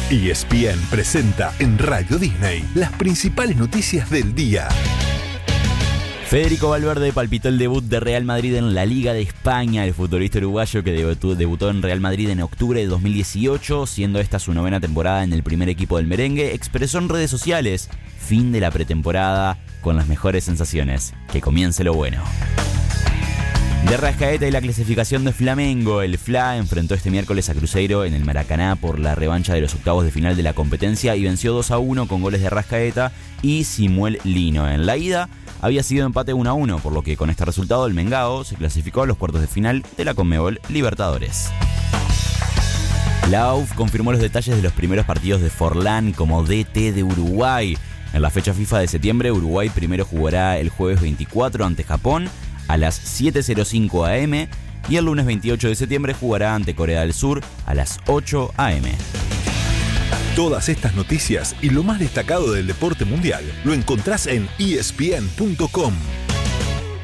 ESPN presenta en Radio Disney las principales noticias del día. Federico Valverde palpitó el debut de Real Madrid en la Liga de España. El futbolista uruguayo que debutó en Real Madrid en octubre de 2018, siendo esta su 9ª temporada en el primer equipo del merengue, expresó en redes sociales: fin de la pretemporada con las mejores sensaciones. Que comience lo bueno. De Arrascaeta y la clasificación de Flamengo. El FLA enfrentó este miércoles a Cruzeiro en el Maracaná por la revancha de los octavos de final de la competencia y venció 2-1 con goles de Arrascaeta y Samuel Lino. En la ida había sido empate 1-1, por lo que con este resultado el Mengao se clasificó a los cuartos de final de la Conmebol Libertadores. La AUF confirmó los detalles de los primeros partidos de Forlán como DT de Uruguay. En la fecha FIFA de septiembre, Uruguay primero jugará el jueves 24 ante Japón a las 7:05 am y el lunes 28 de septiembre jugará ante Corea del Sur a las 8 am. Todas estas noticias y lo más destacado del deporte mundial lo encontrás en ESPN.com.